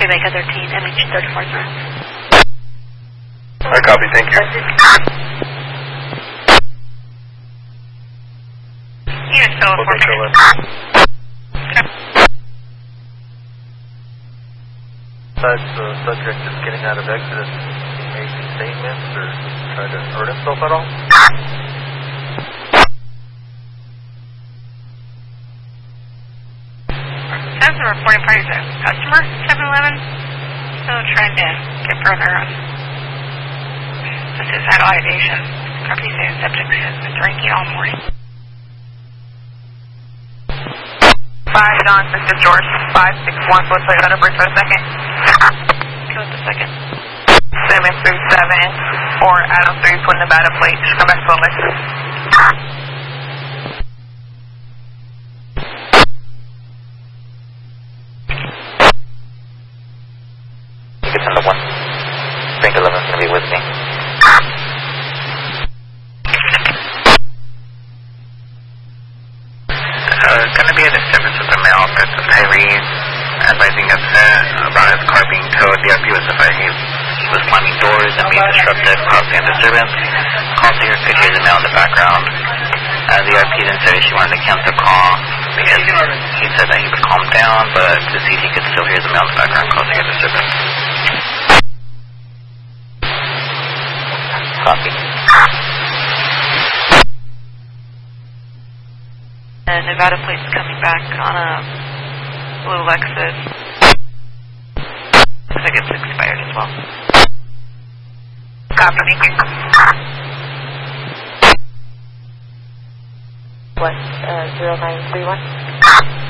Vega 13, MH 34. I copy, thank you. Unit still Okay, at 4 That's the subject is getting out of Exodus. He made statements or tried to hurt himself at all? That's the reporting party to customer, 7-Eleven. Still trying to get further on the suicidal ideation. Property saying subject has been drinking all morning. 5 Don, this is George. 561, so let's play that over for a second. Go with the second. 737 or Adam 3 Twin Nevada plate. Just come back to the message. You can send the 1. Bank 11 is going to be with me. Going to be a disturbance with the mail office of Tyree advising us about his car being towed. The RP was advising he was slamming doors and being disruptive, causing a disturbance. Call here could hear the mail in the background. The RP then said she wanted to cancel the call because he said that he would calm down, but to see if he could still hear the mail in the background causing a disturbance. Copy. Nevada plate's coming back on a blue Lexus. Looks like it's expired as well. Copy, thank you. What, 0931?